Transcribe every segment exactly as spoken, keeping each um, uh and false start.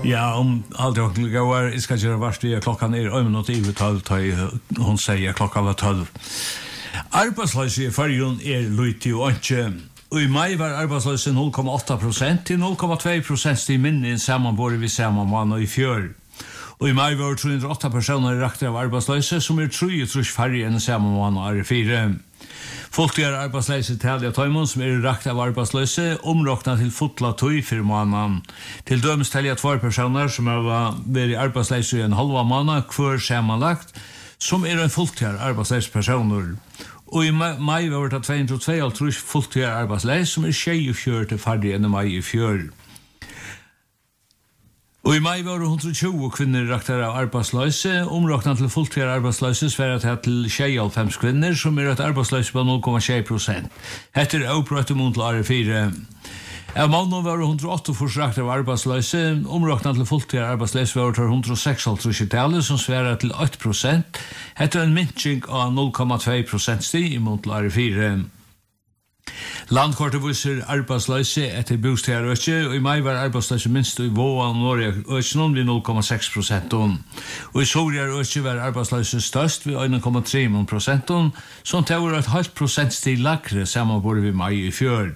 Ja, om allt jag vill gå är, ska göra vart vi klockan är om något i tolv, hon säger klockan var tolv. Arbetslöshet i Färjön är lite och inte. Och i maj var arbetslösheten noll komma åtta procent till noll komma två procent i minne än sammanbord vid samma månad i fjör. Och i maj var tre hundra åtta personer i rakter av arbetslöshet som är tre och tre färre än samma månad i fyra. Folk är arbetslösa till att ta som är rakt av arbetslösa omräknat till fotla tog för månaden. Till döms till två personer som har varit arbetslösa i en halva månad kvar sammanlagt som är en fulltid arbetslösa personer. Och i maj var det två hundra två fulltid arbetslösa som är tjejfjör till färdig än i maj i fjör. Och i maj var det hundra tjugo kvinnor raktar av arbetslösa, omräknat till fulltid arbetslösa svärat här till tjugofem kvinnor som är ett arbetslösa på noll komma tjugo procent. Heter är upprättet mot A R fyra. Av mannen var det hundra åtta raktar av arbetslösa, omräknat till fulltid arbetslösa var det hundra sex som svärat till åtta procent. Heter en minskning av noll komma två procent stig mot A R fyra. Landkortet viser arbetslöse etter bostadsøke, og i mai var arbetsløse minst i Våa og Norge økene ved noll komma sex procent. Og i Sorgjerøke var arbetsløse størst ved en komma tre procent, som tar et halvt prosentstig lakre sammenbord ved mai i fjør.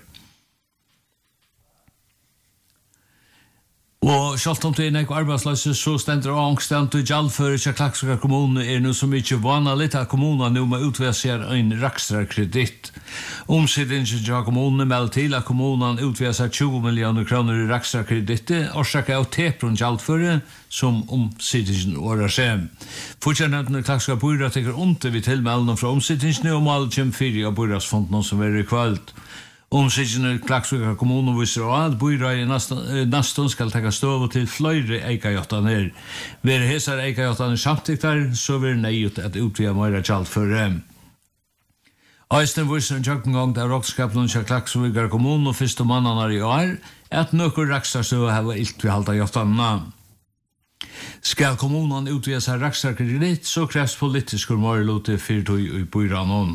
Og selv om det er ikke arbeidsløse, så stender angsten til Gjaldfører til Klaksvika kommune er nå så mye vanlig at kommunen nå må utviser en rakstra kreditt. Omsittingen til kommunen melder til at kommunen utviser tjugo millioner kroner i rakstra kreditt, årsaket av Tepron Gjaldfører som omsittingen året seg. Fortsatt Klaksvika byrå tenker ondt ved tilmeldene fra omsittingen og mål kjem fire av byråsfonden som er i kveld. Omsittingen Klaksvika kommunen viser at byrået nesten skal ta støv til flere eikajåttaner. Ved hesar eikajåttaner samtidig så vil nøyet at utvida mer Gjaldfører. Eisen viser en tjøkkengang der råkskapen til Klaksvika kommunen og første mannene i år at nøkker rakstastøv har vært ilt ved halda jåttanene. Skal kommunen utvida seg rakstastøv så kreves politisk morlote fyrtøy i byrån.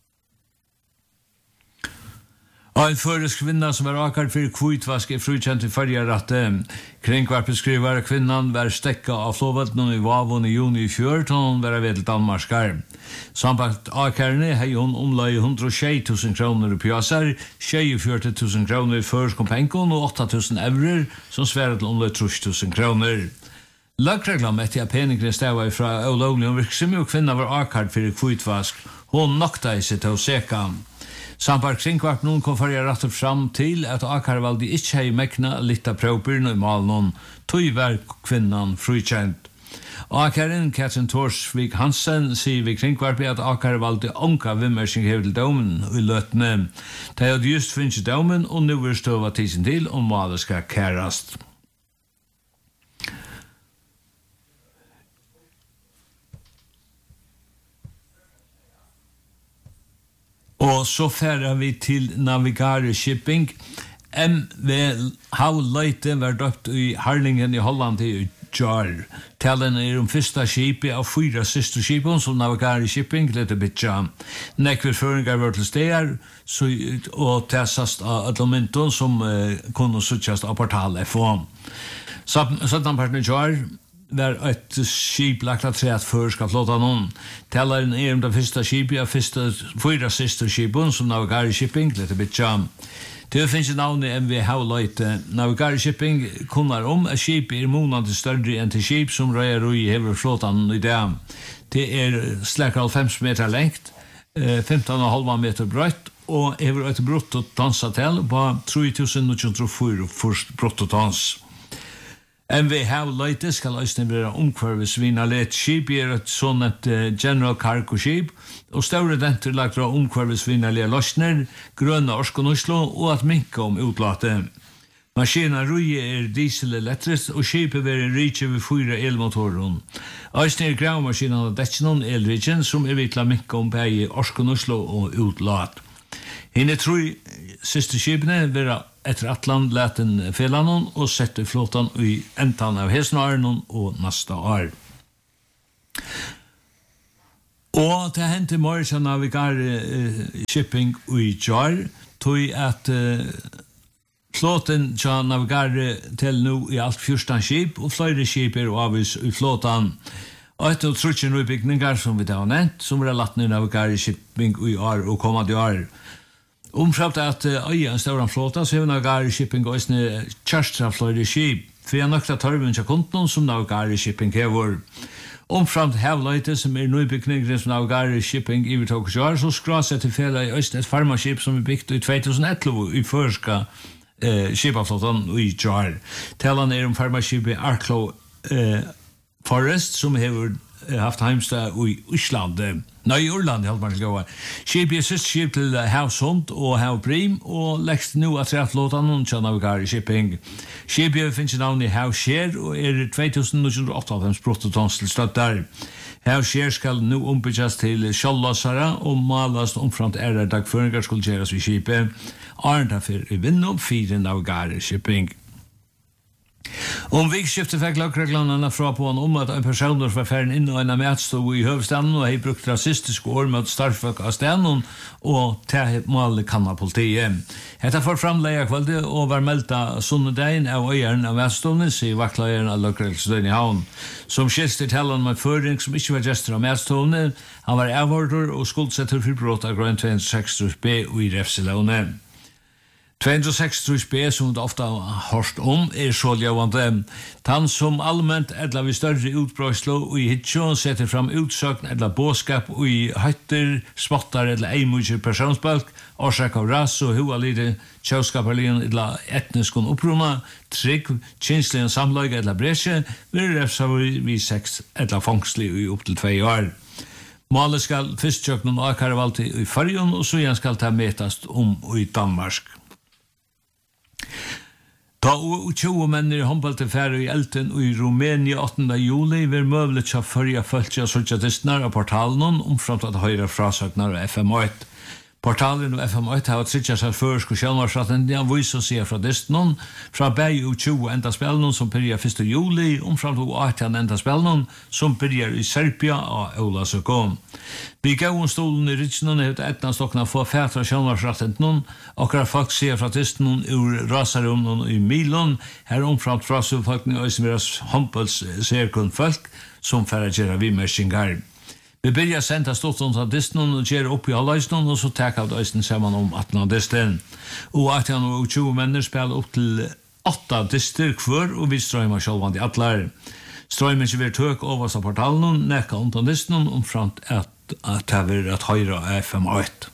Og en føres kvinna som er akkurat for kvitvask er frukjent i fargeratte. Kringkvarpet skriver at kvinnan var stekka av flåvatten i Vavon i juni i fjør til hun var ved til Danmarskar. Samt akkarene hei hun omlai hundra og tjei tusen kroner i pjasar, tjei tusen kroner i førskompenkon og åtta tusen eurer som sværer til omlai trus tusen kroner. Lagreglam etter at peningene stava fra ulovlig og virksomhet og kvinna var akkurat for kvitvask. Hun nokta i seg til å seka. Sampar kringkvart noen kom farja rattet fram til at Akarvaldi ikke hei mekna litt av prøvbyrne i malen, tog var kvinnan frukjent. Akaren Katrin Torsvik Hansen sier vi kringkvart at Akarvaldi onka vimmersing hever til domen i løtene. De hadde just finnet domen, og nu vil støva tisen til om malet skal kærast. Og så færer vi til Navigare Shipping. M V Havleite var døpt i Harlingen i Holland i Jar. Talen er om første skipet av fyra siste skipene som Navigare Shipping lette bytja. Nekver føringer var til steder og tessast av Atlantinton som uh, kunne suttjast av portal F O. Sånn partner Jar var ett skip lagt att säga att för ska flåta någon. Tellaren är om det första skipet av första fyra sista skipen som Navigare Shipping lite bit jam. Det finns ju navn i M V Havleite. Navigare Shipping kunnar om att skip är månader större än till skip som rör i hela flåtan i det. Det är släckar fem meter längt, femton komma fem meter brett och över ett bruttotonsatel på tre tusen niohundrafyra först bruttotons. M V Havleite skal også være omkvarvesvinnalet skip er et sånt general cargo skip, og større denter lagt av omkvarvesvinnalige løsner, grønne orskonuslo og at minka om utlatet. Maskinen ruje er diesel-elektrisk, og skipet vil rike ved fyra elmotorer. Også er gravmaskinen av dekkenen elrikken, som er vidt la minka om begge orskonuslo og utlat. Hine tror siste skipene vil etter Atlant leten felanon og sette flåtan i entan av hesnaren og nasta år. Og til hent i morgen Navigare uh, Shipping i Jar tog at uh, Flåten tja Navigare til nu i alt fjorton skip, og flere skip er avvis i flåten. Og etter og trutje nu bygningar som vi har nevnt, som er latt nu Navigare shipping i år og kommande år. Omframt at øya en større flåta, så er Navigare shipping og isne kjørstra flere skip. For jeg nøkta tarven til kunden som Navigare shipping hever. Omframt hevløyte som er nøybygninger som Navigare shipping i Vitokosjar, så skras jeg til fela i øst et farmaskip som er bygd i tjutusen og elleve i førska eh, skipaflåten i Jar. Talan er om farmaskipet Arklo eh, Forest som hever haft heimstad i Island. Nei, i Urland, helt man til gå. Skipet er sist skip til Havsund og Havbrim, og lekst nu at rett låtan og tja Navigare shipping. Skipet finnes navn i Havskjer, og er tjutusen og åttiåtte bruttotons til støttar. Havskjer skal nu ombyggjast til Kjallåsara, og malast omframt ære dagføringar skulle gjeras i skipet. Arnta for i vinnom fire Navigare shipping. Om vikskiftet fikk lagreglene fra på han om at en personer var ferdig inn og en av matstod i høvestaden og har brukt rasistiske ord mot startfolk av stenen og til målet kanna politiet. Hetta får framleia kvalde og var meldt av sunnedeien av øyeren av matstodene, sier vaktløyeren av lagreglene i havn. Som skilster til han med føring som ikke var gestor av matstodene, han var avhårder og skuldsetter for brott av grønn to seks B og i refselåne. to seks B, som det ofta har hørt om, er så ljøvande. Han som allmänt edla vid større utbrøyslo og i hitjo setter fram utsøkn edla båskap og i høytter, spottar edla eimudger personsbalk, årsak av ras og hua lite tjauskaperlien edla etniskon oppruna, trygg, kinsligen samløyga edla bresje, vil refsa vi seks edla fangsli i opp til tvei år. Målet skal fyrstjøknen og akarvalti i Fyrjon, og så igjen skal ta metast om i Danmark. Da og tjue menner i håndballtilfære i Elten og i Rumænia åttende juli vil møvlet til å følge følge sosialistene av portalen omframt at høyre frasøkner av F M åtte. Portalen og F M åtte har trittet seg først og kjellmarsratten de har vist å se fra distenen, fra bæg og tjue enda spillene som byrjar første juli, omframt og åttende enda spillene som byrjar i Serbia og Ola Søkån. Vi gav om stolen i Ritsjenen hefði etna stokkna få fætra kjellmarsratten noen, okkar folk ser fra distenen ur Rasarum i Milon, her omframt frasøkfolkene og som er håndballs serkund folk som færre gjerra vimersingar. Vi byrja senda ståttons av distenen og gjerra opp i halvøysnen, og så tek av døysen saman om atna disten. Og atjan og tjue menner spela opp til åtta dister hver, og vi strøyma sjálvandi atlar. Strøymen ikke vil tøk overst av portalen, nekka undan distenen, omframt at at det er at høyra F M åtte.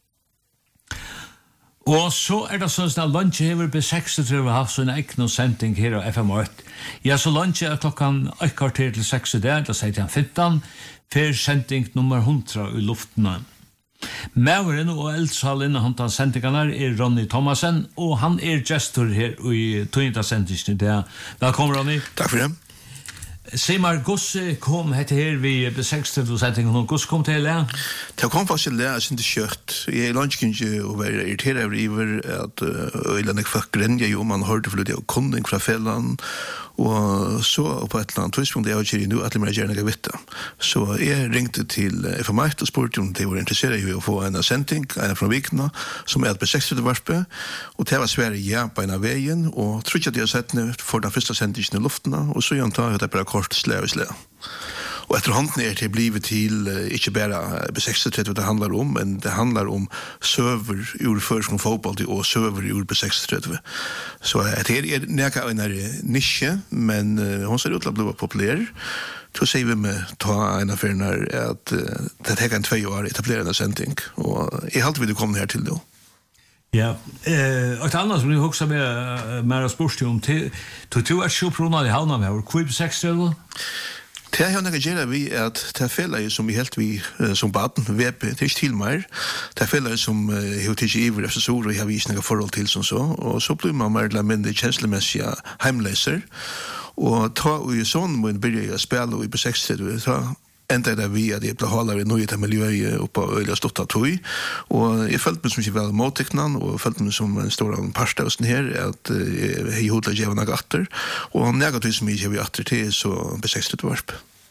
Og så er det sånn at lunsje hever på seksogtretti haft sånn ekne sending her av F M åtte. Ja, så lunsje er klokkan ett kvarter til seks i dag, da sier han femten, for sending nummer hundra i luftene. Mæveren og eldshallen av hans sendingene er Ronny Thomasen, og han er gestor her i tøynda sendingen i dag. Velkommen, Ronny. Takk for det. Simar, Gosse kom hette her vi besekstret og sendingen, og Gosse kom til det? Det kom faktisk til det, jeg synes det kjøtt. Jeg er langt ikke å være irriteret over iver at øylandet folk grenja jo, man hørte for det av kunding fra fellan, og så på et eller annet tidspunkt, jeg har ikke nu at det mer gjerne vitte. Så jeg ringte til F M åtte og spurte om de var interesseret i å få en sending, en fra vikene, som er et besekstret varpe, og det var svære ja på en av veien, og tror ikke at jeg har sett det for den første sendingen i luftene, og så gjør han det bare kort slag og slag. Og etter hånden er det blivet til uh, ikke bare B seksogtretti det handler om, men det handler om søver ur førskong fotball og søver ur B seksogtretti. Så uh, det er nekka en nisje, men uh, hun ser ut til å bli populær. Så sier vi med ta en affæren her at uh, det tar en tvei år etablerende sending, og jeg halte vi det kom her til det. Ja, eh, og et annet som jeg husker med mer spørsmål om, til to er sjuprona i havna med, og hvor B seksogtretti? Det har jeg gjerne vi at det er fellet som vi helt vi som baden, V P, det er ikke til mer. Det er fellet som jeg har tidsi iver efter sår, og jeg har vist noen forhold til som så, og så blir man mer eller mindre kjenslemessige heimleser. Og ta og i sånn må en begynne å spille i B seksogtretti, ta enda det vi at jeg ble halere i nøyet av miljøet oppe av øyla stått av tog, og jeg følte meg som ikke vel måtteknen, og følte meg som en stor av en parstausen her, at jeg har hodlet djevna gatter, og negativt som jeg ikke har gatter til, så B seksogtretti varp.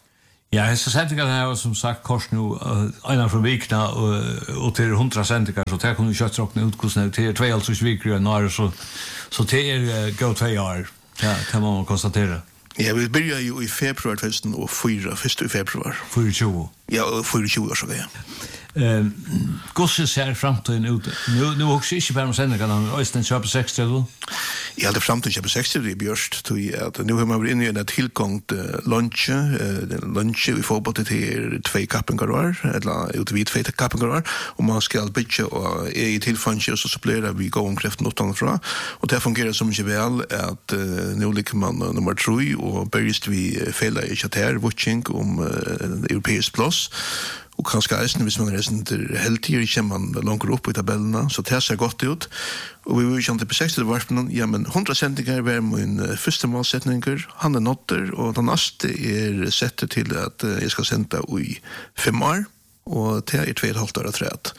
Ja, jeg skal sende det her, som sagt, kors nu, uh, en från vikna och, och till hundra sentiker, så det kommer vi kött råkna ut kostnader till två halvtreds vikor i norr, så, så det är uh, gå två år, det kan man konstatera. Ja, vi börjar ju i februar två tusen och fyra, första i februar. fyra tjugo. Ja, fyra tjugo år så det. Eh, gosse ser framtiden ut. Nu nu också inte bara om sändningarna, Östen köper sextio då. Jag hade framtiden köper sextio i björst till att nu har man varit inne i en tillgång lunch, lunch vi får på till två kappingar eller ut vid två kappingar och man ska bitcha och i tillfället så supplerar vi gång kraften åt från och det fungerar som inte väl att nu liker man nummer tre och börjast vi fälla i chatter watching om europeisk plus. Och kanske eisen, hvis man er resten helt tid, kommer man langt upp i tabellerna, så det ser godt ut. Og vi vil kjenne på sextio varpen, ja, men hundra sentinger var min første målsetninger, han er notter, og den neste er settet til at jeg skal sende i fem år, og det er två och ett halvt år og tredje.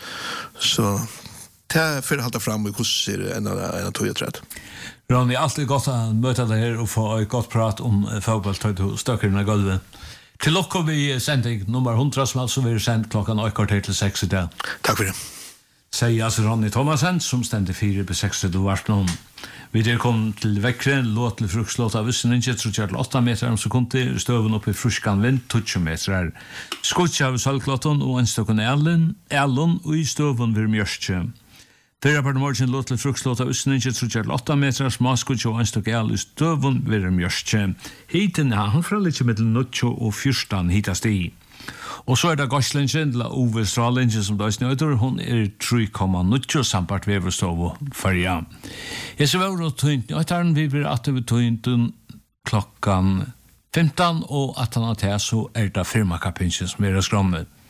Så det er for å halte frem i hvordan er en av tog og tredje. Ronny, alltid godt å møte deg her og få et godt prat om fotball, til støkkerne av gulvet. Til lokk har vi sending nummer hundra, som altså vil sendt klokkan og kvarter til seks i dag. Takk for det. Sier altså Ronny Thomasen, som stender fire på seks til varpen. Vi er kommet til vekkren, låt til frukslåt av vissen ikke, tror jeg til åtta meter om sekunder, støven opp i fruskan vind, tjugo meter. Skutja av salklåten og en stokken elen, elen og i støven vil mjørstje. Fyra på morgen låt til frukslåt av vissen ikke, tror jeg til åtta meter, smaskutja og en stokken elen i støven vil mjørstje. Hiten er han fra litt med til nutjo og fyrstan hitast i. Og så er det Gosslingen, eller Ove Stralingen, som da er snøyder, hun er tre komma nio sampart veverstov og fyrja. Jeg ser var og tøynt, og etter den vi blir at det tøynten klokkan femton, og at han har til så er det firmakapinsjen som er skrammet.